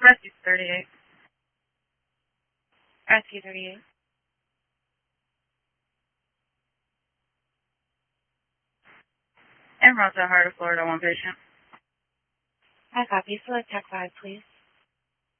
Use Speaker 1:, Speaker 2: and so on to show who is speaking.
Speaker 1: Rescue 38.
Speaker 2: Rescue 38.
Speaker 1: En route to Heart of Florida, one patient.
Speaker 2: I copy. Select Tech 5, please.